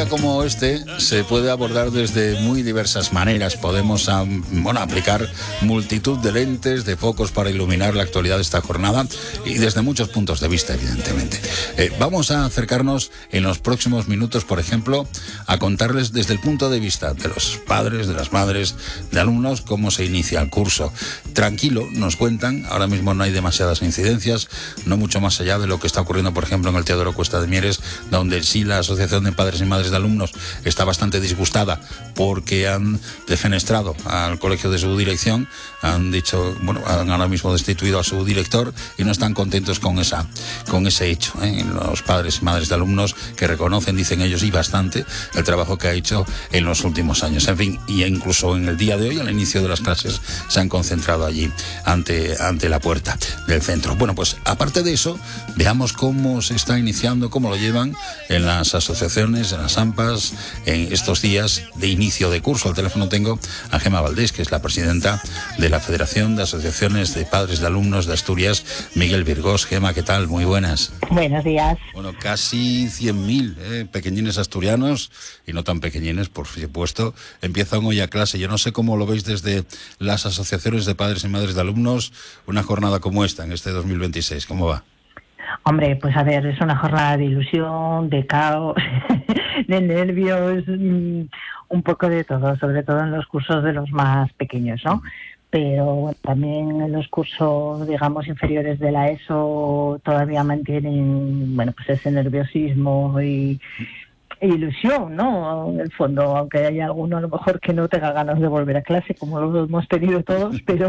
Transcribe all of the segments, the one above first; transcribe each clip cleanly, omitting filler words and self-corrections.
día como este se puede abordar desde muy diversas maneras. Podemos aplicar multitud de lentes, de focos para iluminar la actualidad de esta jornada y desde muchos puntos de vista, evidentemente. Vamos a acercarnos en los próximos minutos, por ejemplo, a contarles desde el punto de vista de los padres, de las madres, de alumnos, cómo se inicia el curso. Tranquilo, nos cuentan, ahora mismo no hay demasiadas incidencias, no mucho más allá de lo que está ocurriendo, por ejemplo, en el Teodoro Cuesta de Mieres, donde sí la Asociación de Padres y Madres de Alumnos está bastante disgustada porque han defenestrado al colegio de su dirección, han dicho, han ahora mismo destituido a su director y no están contentos con ese hecho. Los padres y madres de alumnos que reconocen, dicen ellos, y bastante, el trabajo que ha hecho en los últimos años. En fin, y incluso en el día de hoy, al inicio de las clases, se han concentrado allí ante la puerta del centro. Bueno, pues aparte de eso, veamos cómo se está iniciando, cómo lo llevan en las asociaciones, en las AMPAs, en estos días de inicio de curso. Al teléfono tengo a Gemma Valdés, que es la presidenta de la Federación de Asociaciones de Padres de Alumnos de Asturias, Miguel Virgós. Gemma, ¿qué tal? Muy buenas. Buenos días. Bueno, casi 100.000 pequeñines asturianos, y no tan pequeñines, por supuesto, empiezan hoy a clase. Yo no sé cómo lo veis desde las asociaciones de padres y madres de alumnos, una jornada como esta, en este 2026. ¿Cómo va? Hombre, pues a ver, es una jornada de ilusión, de caos, de nervios, un poco de todo, sobre todo en los cursos de los más pequeños, ¿no? Pero bueno, también en los cursos, digamos, inferiores de la ESO todavía mantienen, pues ese nerviosismo y ilusión, ¿no? En el fondo, aunque haya alguno a lo mejor que no tenga ganas de volver a clase, como lo hemos tenido todos, pero...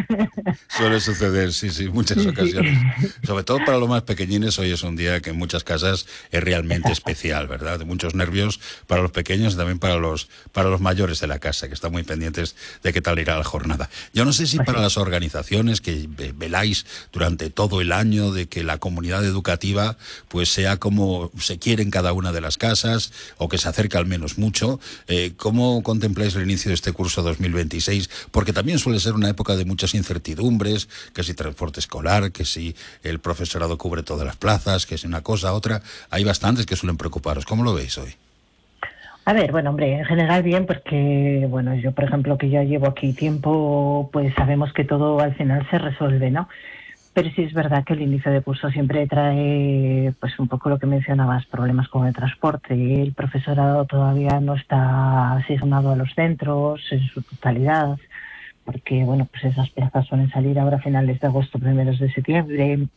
Suele suceder, sí, muchas ocasiones. Sobre todo para los más pequeñines, hoy es un día que en muchas casas es realmente especial, ¿verdad? De muchos nervios para los pequeños y también para los mayores de la casa, que están muy pendientes de qué tal irá la jornada. Yo no sé si para las organizaciones que veláis durante todo el año de que la comunidad educativa pues sea como se quiere en cada una de las casas, o que se acerca al menos mucho. ¿Cómo contempláis el inicio de este curso 2026? Porque también suele ser una época de muchas incertidumbres, que si transporte escolar, que si el profesorado cubre todas las plazas, que si una cosa, otra. Hay bastantes que suelen preocuparos. ¿Cómo lo veis hoy? A ver, hombre, en general bien, porque, yo, por ejemplo, que ya llevo aquí tiempo, pues sabemos que todo al final se resuelve, ¿no? Pero sí es verdad que el inicio de curso siempre trae, pues un poco lo que mencionabas, problemas con el transporte. El profesorado todavía no está asignado a los centros en su totalidad, porque, pues esas plazas suelen salir ahora a finales de agosto, primeros de septiembre.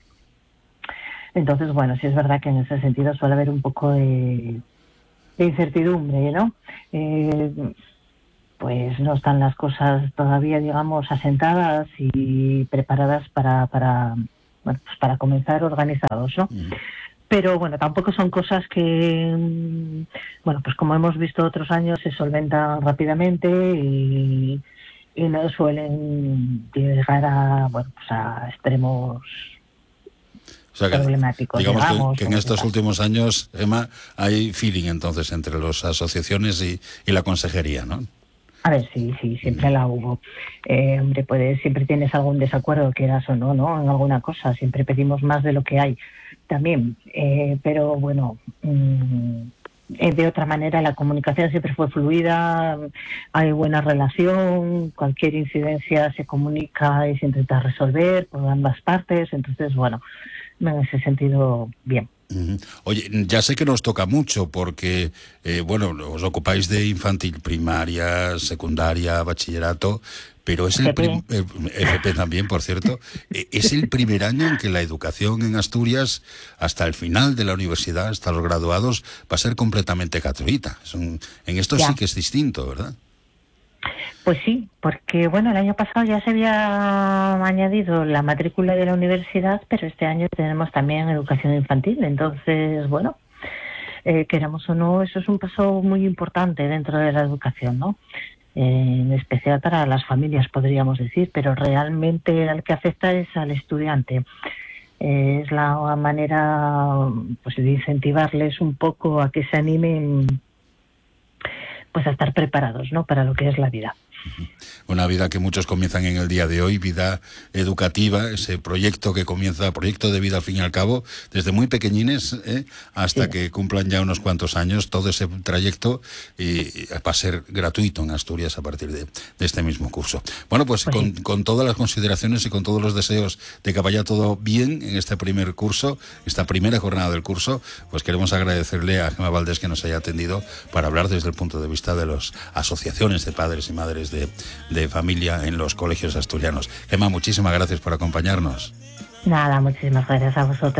Entonces, sí es verdad que en ese sentido suele haber un poco de incertidumbre, ¿no? Pues no están las cosas todavía, digamos, asentadas y preparadas para comenzar organizados, ¿no? Pero tampoco son cosas que, pues como hemos visto otros años, se solventan rápidamente y no suelen llegar a extremos problemáticos, digamos que en estos últimos años, Emma, hay feeling entonces entre las asociaciones y la consejería, ¿no? A ver, sí, siempre la hubo. Hombre, siempre tienes algún desacuerdo, quieras o no, en alguna cosa. Siempre pedimos más de lo que hay también. Pero de otra manera la comunicación siempre fue fluida, hay buena relación, cualquier incidencia se comunica y se intenta resolver por ambas partes. Entonces, en ese sentido, bien. Oye, ya sé que nos toca mucho porque, os ocupáis de infantil, primaria, secundaria, bachillerato, pero es FP también, por cierto, es el primer año en que la educación en Asturias, hasta el final de la universidad, hasta los graduados, va a ser completamente gratuita. En esto sí que es distinto, ¿verdad? Pues sí, porque el año pasado ya se había añadido la matrícula de la universidad, pero este año tenemos también educación infantil. Entonces, queramos o no, eso es un paso muy importante dentro de la educación, ¿no? En especial para las familias, podríamos decir, pero realmente al que afecta es al estudiante. Es la manera de incentivarles un poco a que se animen a estar preparados, ¿no?, para lo que es la vida. Una vida que muchos comienzan en el día de hoy, vida educativa, ese proyecto que comienza, proyecto de vida al fin y al cabo, desde muy pequeñines hasta que cumplan ya unos cuantos años, todo ese trayecto y va a ser gratuito en Asturias a partir de este mismo curso. Bueno, pues con todas las consideraciones y con todos los deseos de que vaya todo bien en este primer curso, esta primera jornada del curso, pues queremos agradecerle a Gemma Valdés que nos haya atendido para hablar desde el punto de vista de las asociaciones de padres y madres de familia en los colegios asturianos. Gemma, muchísimas gracias por acompañarnos. Nada, muchísimas gracias a vosotros.